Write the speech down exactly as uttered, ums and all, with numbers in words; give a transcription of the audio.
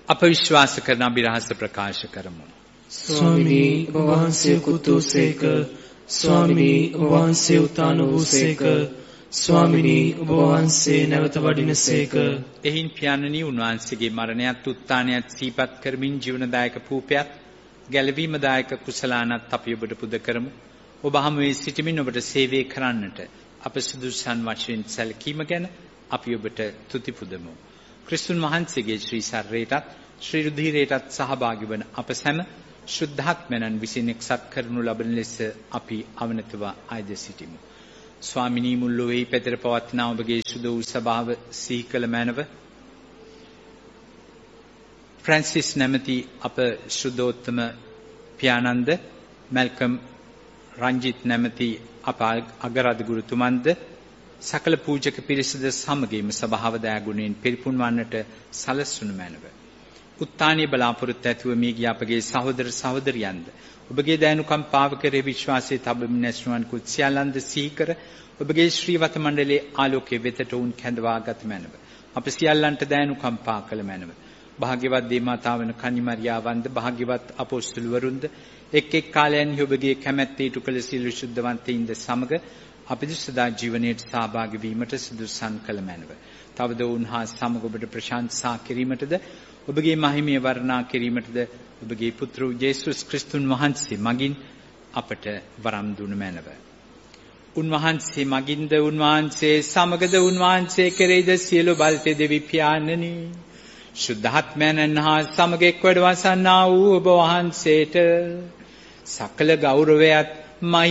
අප විශ්වාස කරන අභිරහස ප්‍රකාශ කරමු. ස්වාමිනී ඔබ වහන්සේ කුතුසේක, ස්වාමිනී ඔබ වහන්සේ උත්තාන වූසේක, ස්වාමිනී ඔබ වහන්සේ නැවත වඩිනසේක. එහින් පියාණනි උන්වහන්සේගේ මරණයත් උත්තානයත් සිහිපත් කරමින් ජීවනදායක පූපයත් ගැලවීමදායක කුසලානත් අපි ඔබට පුද කරමු. ඔබ හමුවේ සිටමින් ඔබට සේවය කරන්නට අප සුදුසුසන් වශයෙන් සැලකීම ගැන අපි ඔබට තුති පුදමු. ක්‍රිස්තුන් වහන්සේගේ ශ්‍රී ශරීරයටත් ශ්‍රී රුධිරයටත් සහභාගී වන අප සැම ශුද්ධාත්මයන් විසින් එක්සත් කරනු ලබන ලෙස අපි අවනතව ආයද සිටිමු. ස්වාමිනී මුල්ලොවෙහි පැතිර පවත්නා ඔබගේ සුදු වූ සභාව සිහි කළ මැනව ෆ්‍රැන්සිස් නැමැති අප ශුද්ධෝත්තම පියාණන්ද, මැල්කම් රංජිත් නැමැති අප අගරාධ ගුරුතුමන්ද, සකල පූජක පිරිසද සමගින්ම සභාව දයාගුණයෙන් පිරිපුන් වන්නට සලස්වනු මැනව. උත්තානීය බලාපොරොත්තු ඇතුව මිය ගිය අපගේ සහෝදර සහෝදරියන්ද ඔබගේ දයනුකම්පාව කෙරෙහි විශ්වාසයේ තබමින් ඇස්නුවන් කුත් සියල්ලන්ද සිහි කර ඔබගේ ශ්‍රීවත මණ්ඩලයේ ආලෝකයේ වෙතට උන් කැඳවා ගත මැනව. අප සියල්ලන්ට දයනුකම්පා කළ මැනව. භාග්‍යවත් දේවමාතාවන කන්නිමරියාවන්ද, භාග්‍යවත් අපොස්තුලවරුන්ද එක් එක් කාලයන්හි ඔබගේ කැමැත්තේ ඉටු කළ සියලු ශුද්ධවන්තයින්ද සමග අපිට සදා ජීවනයේ සහභාගී වීමට සුදුසුසන් කළ මැනව. තවද උන්හා සමග ඔබට ප්‍රශංසා කිරීමටද ඔබගේ මහිමය වර්ණනා කිරීමටද ඔබගේ පුත්‍ර යේසුස් ක්‍රිස්තුන් වහන්සේ මගින් අපට වරම් දුන මැනව. උන්වහන්සේ මගින්ද, උන්වහන්සේ සමගද, උන්වහන්සේ කෙරෙහිද සියලු බලතේ දෙවි පියාණනි ශුද්ධාත්මයන් හා සමග එක් වැඩ වසන්නා වූ ඔබ වහන්සේට සකල ගෞරවයත්